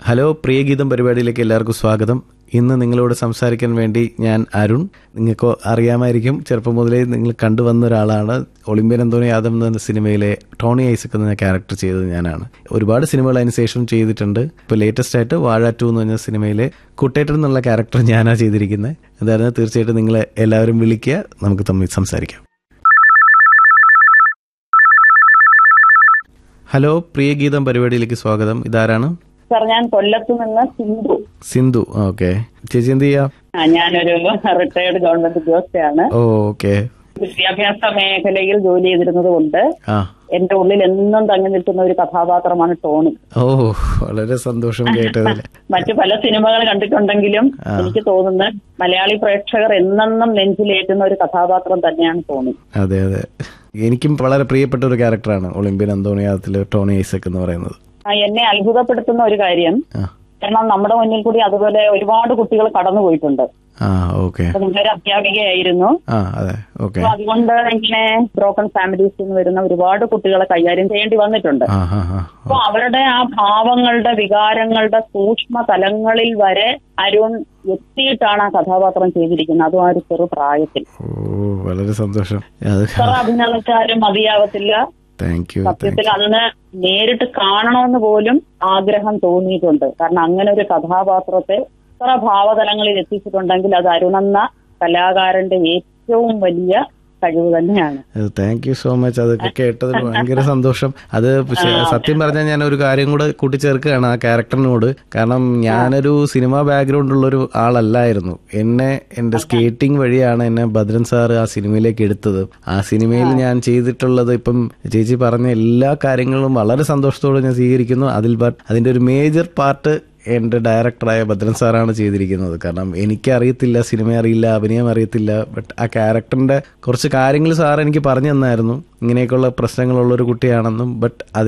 Hello, Priyageetham പരിപാടിയിലേക്ക് എല്ലാവർക്കും സ്വാഗതം. ഇന്ന് നിങ്ങളോട് സംസാരിക്കാൻ വേണ്ടി ഞാൻ അരുൺ. നിങ്ങൾക്ക് അറിയാമായിരിക്കും, ചെറുപ്പം മുതലേ നിങ്ങൾ കണ്ടുവന്ന ഒരാളാണ്. ഒളിമ്പ്യൻ അന്തോണി യാദവ് എന്ന സിനിമയിലെ ടോണി ഐസക് എന്ന ക്യാരക്ടർ ചെയ്തത് ഞാനാണ്. ഒരുപാട് സിനിമകൾ അതിന് ശേഷം ചെയ്തിട്ടുണ്ട്. ഇപ്പോൾ ലേറ്റസ്റ്റ് ആയിട്ട് വാഴ 2 എന്ന് പറഞ്ഞ സിനിമയിലെ കുട്ടേട്ടൻ എന്നുള്ള ക്യാരക്ടർ ഞാനാണ് ചെയ്തിരിക്കുന്നത്. അതായത് തീർച്ചയായിട്ടും നിങ്ങൾ എല്ലാവരും വിളിക്കുക, നമുക്ക് തമ്മിൽ സംസാരിക്കാം. ഹലോ, പ്രിയഗീതം പരിപാടിയിലേക്ക് സ്വാഗതം. ഇതാരാണ്? സാർ, ഞാൻ കൊല്ലത്ത് നിന്ന് സിന്ധു. ഓക്കെ ചേച്ചി, എന്ത് ചെയ്യാം? ഞാനൊരു റിട്ടയർഡ് ഗവൺമെന്റ് ഉദ്യോഗസ്ഥയാണ്. ഓക്കെ. വിദ്യാഭ്യാസ മേഖലയിൽ ജോലി ചെയ്തിരുന്നത് കൊണ്ട് എന്റെ ഉള്ളിൽ എന്നും തങ്ങി നിൽക്കുന്ന ഒരു കഥാപാത്രമാണ് ടോണി. ഓ, വളരെ സന്തോഷം കേട്ടതിൽ. മറ്റു പല സിനിമകൾ കണ്ടിട്ടുണ്ടെങ്കിലും എനിക്ക് തോന്നുന്നത് മലയാളി പ്രേക്ഷകർ എന്നെന്നും നെഞ്ചിലേറ്റുന്ന ഒരു കഥാപാത്രം തന്നെയാണ് ടോണി. അതെ അതെ, എനിക്കും വളരെ പ്രിയപ്പെട്ട ഒരു ക്യാരക്ടറാണ് ഒളിമ്പ്യൻ അന്തോണി യാദവിലെ ടോണി ഐസക് എന്ന് പറയുന്നത്. എന്നെ അത്ഭുതപ്പെടുത്തുന്ന ഒരു കാര്യം, കാരണം നമ്മുടെ മുന്നിൽ കൂടി അതുപോലെ ഒരുപാട് കുട്ടികൾ കടന്നുപോയിട്ടുണ്ട്. ഒരു അധ്യാപികയായിരുന്നു. അപ്പൊ അതുകൊണ്ട് ഇങ്ങനെ ബ്രോക്കൺ ഫാമിലീസിൽ നിന്ന് വരുന്ന ഒരുപാട് കുട്ടികളെ കൈകാര്യം ചെയ്യേണ്ടി വന്നിട്ടുണ്ട്. അപ്പൊ അവരുടെ ആ ഭാവങ്ങളുടെ, വികാരങ്ങളുടെ സൂക്ഷ്മ തലങ്ങളിൽ വരെ അരുൺ എത്തിയിട്ടാണ് ആ കഥാപാത്രം ചെയ്തിരിക്കുന്നത്. അതും ആ ഒരു ചെറു പ്രായത്തിൽ. വളരെ സന്തോഷം. അഭിനയിച്ചാലും മതിയാവത്തില്ല. സത്യത്തിൽ അന്ന് നേരിട്ട് കാണണമെന്ന് പോലും ആഗ്രഹം തോന്നിയിട്ടുണ്ട്. കാരണം അങ്ങനെ ഒരു കഥാപാത്രത്തെ ഇത്ര ഭാവതലങ്ങളിൽ എത്തിച്ചിട്ടുണ്ടെങ്കിൽ അത് അരുണെന്ന കലാകാരന്റെ ഏറ്റവും വലിയ കഴിവ് തന്നെയാണ്. Thank you so much. അതൊക്കെ കേട്ടതിൽ ഭയങ്കര സന്തോഷം. അത് സത്യം പറഞ്ഞാൽ ഞാൻ ഒരു കാര്യം കൂടെ കൂട്ടിച്ചേർക്കുകയാണ് ആ ക്യാരക്ടറിനോട്. കാരണം ഞാനൊരു സിനിമ ബാക്ക്ഗ്രൗണ്ട് ഉള്ളൊരു ആളല്ലായിരുന്നു. എന്റെ സ്കേറ്റിംഗ് വഴിയാണ് എന്നെ ഭദ്രൻ സാർ ആ സിനിമയിലേക്ക് എടുത്തത്. ആ സിനിമയിൽ ഞാൻ ചെയ്തിട്ടുള്ളത്, ഇപ്പം ചേച്ചി പറഞ്ഞ എല്ലാ കാര്യങ്ങളും വളരെ സന്തോഷത്തോടെ ഞാൻ സ്വീകരിക്കുന്നു. അതിന്റെ ഒരു മേജർ പാർട്ട് എന്റെ ഡയറക്ടറായ ഭദ്രൻ സാറാണ് ചെയ്തിരിക്കുന്നത്. കാരണം എനിക്കറിയത്തില്ല, സിനിമ അറിയില്ല, അഭിനയം അറിയത്തില്ല. ബട്ട് ആ ക്യാരക്ടറിന്റെ കുറച്ച് കാര്യങ്ങൾ സാർ എനിക്ക് പറഞ്ഞു തന്നായിരുന്നു. ഇങ്ങനെയൊക്കെയുള്ള പ്രശ്നങ്ങളുള്ളൊരു കുട്ടിയാണെന്നും ബട്ട്